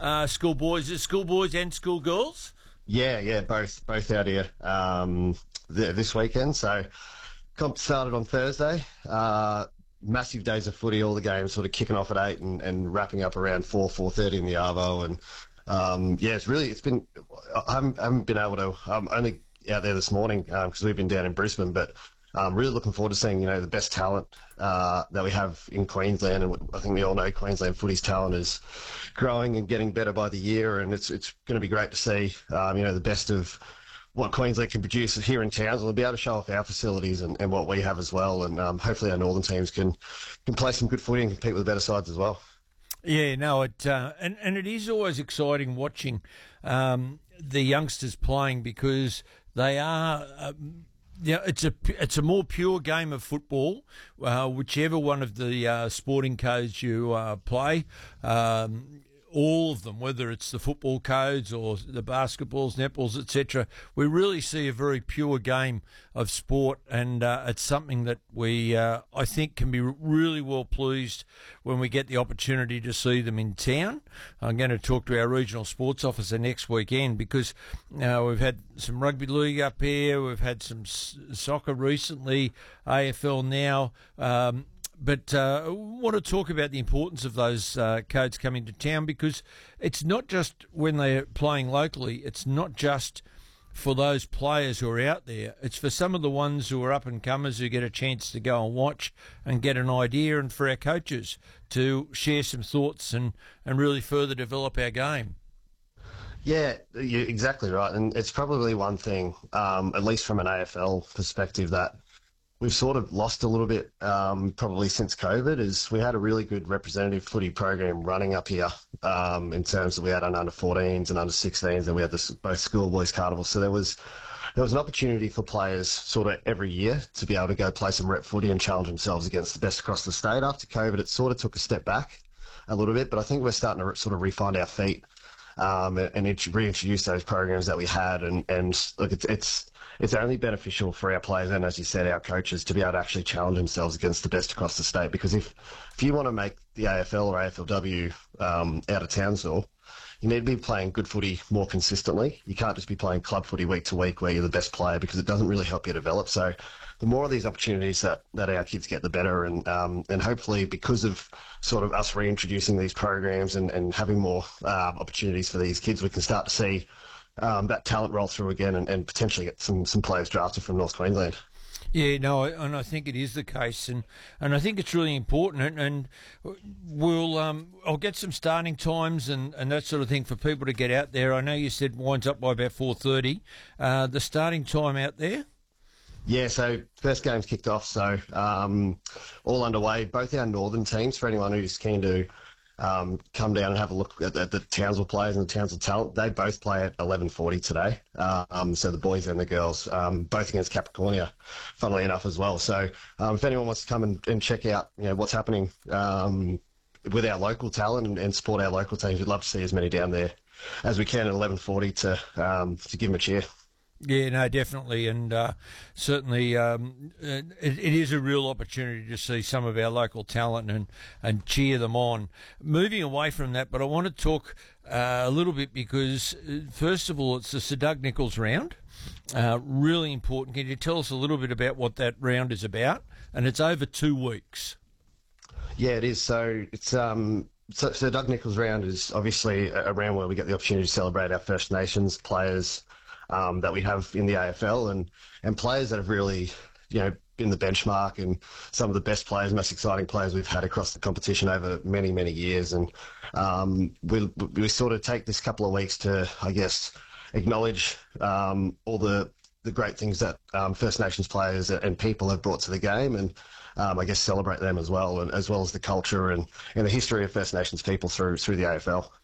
schoolboys. Is it schoolboys and schoolgirls? Yeah, both out here this weekend. So comp started on Thursday. Massive days of footy, all the games sort of kicking off at 8 and wrapping up around 4:30 in the Arvo. And it's been, I haven't been able to, I'm only out there this morning because we've been down in Brisbane, but I'm really looking forward to seeing, the best talent that we have in Queensland. And I think we all know Queensland footy's talent is growing and getting better by the year. And it's going to be great to see, the best of what Queensland can produce here in Townsville and be able to show off our facilities and what we have as well. And hopefully our northern teams can play some good footy and compete with the better sides as well. Yeah, no, and it is always exciting watching the youngsters playing because they are. It's a more pure game of football, whichever one of the sporting codes you play. All of them, whether it's the football codes or the basketballs, netballs, etc., we really see a very pure game of sport, and it's something that we, I think, can be really well pleased when we get the opportunity to see them in town. I'm going to talk to our regional sports officer next weekend because we've had some rugby league up here, we've had some soccer recently, AFL now. But I want to talk about the importance of those codes coming to town because it's not just when they're playing locally, it's not just for those players who are out there, it's for some of the ones who are up-and-comers who get a chance to go and watch and get an idea, and for our coaches to share some thoughts and really further develop our game. Yeah, you're exactly right. And it's probably one thing, at least from an AFL perspective, that we've sort of lost a little bit probably since COVID is we had a really good representative footy program running up here in terms of we had under 14s and under 16s and we had both schoolboys carnivals. So there was an opportunity for players sort of every year to be able to go play some rep footy and challenge themselves against the best across the state. After COVID, it sort of took a step back a little bit, but I think we're starting to sort of re-find our feet and reintroduce those programs that we had. And look, it's only beneficial for our players and, as you said, our coaches to be able to actually challenge themselves against the best across the state. Because if you want to make the AFL or AFLW out of Townsville, you need to be playing good footy more consistently. You can't just be playing club footy week to week where you're the best player because it doesn't really help you develop. So the more of these opportunities that our kids get, the better. And hopefully because of sort of us reintroducing these programs and having more opportunities for these kids, we can start to see that talent roll through again and potentially get some players drafted from North Queensland. Yeah, no, and I think it is the case, and I think it's really important, and we'll I'll get some starting times and that sort of thing for people to get out there. I know you said winds up by about 4:30. The starting time out there? Yeah, so first game's kicked off, so all underway. Both our northern teams, for anyone who's keen to come down and have a look at the Townsville players and the Townsville talent. They both play at 11:40 today. So the boys and the girls, both against Capricornia, funnily enough as well. So if anyone wants to come and check out, what's happening with our local talent and support our local teams, we'd love to see as many down there as we can at 11:40 to give them a cheer. Yeah, no, definitely, and certainly it is a real opportunity to see some of our local talent and cheer them on. Moving away from that, but I want to talk a little bit because, first of all, it's the Sir Doug Nicholls round. Really important. Can you tell us a little bit about what that round is about? And it's over 2 weeks. Yeah, it is. So it's so Doug Nicholls round is obviously a round where we get the opportunity to celebrate our First Nations players that we have in the AFL and players that have really, been the benchmark and some of the best players, most exciting players we've had across the competition over many, many years. And we sort of take this couple of weeks to, I guess, acknowledge all the great things that First Nations players and people have brought to the game and I guess celebrate them as well, and as well as the culture and the history of First Nations people through the AFL.